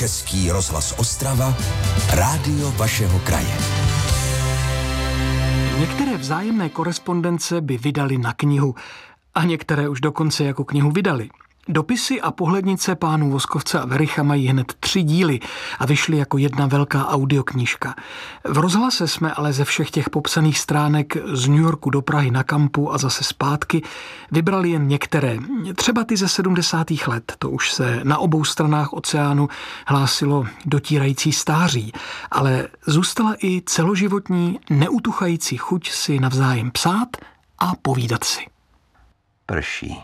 Český rozhlas Ostrava, rádio vašeho kraje. Některé vzájemné korespondence by vydali na knihu a některé už dokonce jako knihu vydali. Dopisy a pohlednice pánů Voskovce a Wericha mají hned 3 díly a vyšly jako jedna velká audioknížka. V rozhlase jsme ale ze všech těch popsaných stránek z New Yorku do Prahy na kampu a zase zpátky vybrali jen některé. Třeba ty ze 70. let, to už se na obou stranách oceánu hlásilo dotírající stáří, ale zůstala i celoživotní neutuchající chuť si navzájem psát a povídat si. Prší.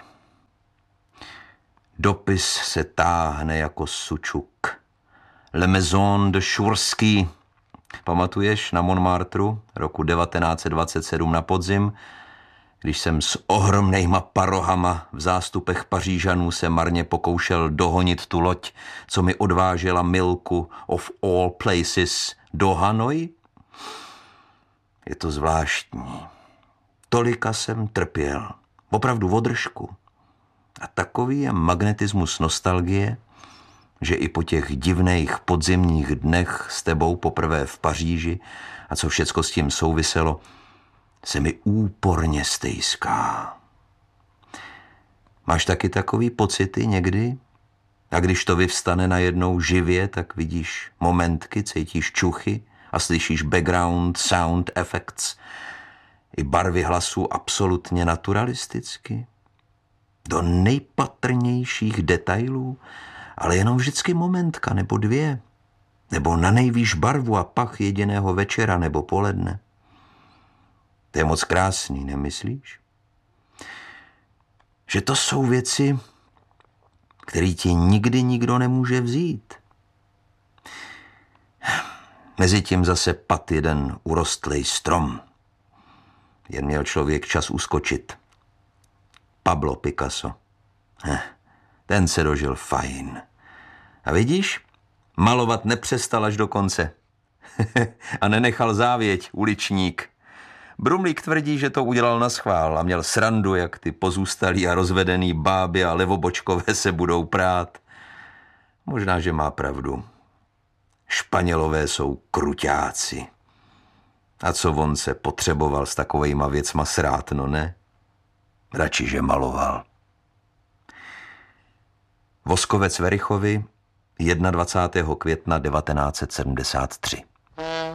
Dopis se táhne jako sučuk. Le Maison de Šurský. Pamatuješ na Montmartru roku 1927 na podzim, když jsem s ohromnejma parohama v zástupech Pařížanů se marně pokoušel dohonit tu loď, co mi odvážela Milku of all places do Hanoi? Je to zvláštní. Tolika jsem trpěl. Opravdu održku. A takový je magnetismus nostalgie, že i po těch divných podzimních dnech s tebou poprvé v Paříži a co všecko s tím souviselo, se mi úporně stejská. Máš taky takový pocity někdy? A když to vyvstane najednou živě, tak vidíš momentky, cítíš čuchy a slyšíš background sound effects i barvy hlasu absolutně naturalisticky? Do nejpatrnějších detailů, ale jenom vždycky momentka nebo 2, nebo na nejvýš barvu a pach jediného večera nebo poledne. To je moc krásný, nemyslíš? Že to jsou věci, které ti nikdy nikdo nemůže vzít. Mezitím zase pad jeden urostlej strom. Jen měl člověk čas uskočit. Pablo Picasso. Ten se dožil fajn. A vidíš, malovat nepřestal až do konce. A nenechal závěť, uličník. Brumlík tvrdí, že to udělal naschvál a měl srandu, jak ty pozůstalí a rozvedený báby a levobočkové se budou prát. Možná, že má pravdu. Španělové jsou kruťáci. A co on se potřeboval s takovejma věcma srát, no ne? Radši, že maloval. Voskovec Werichovi 21. května 1973.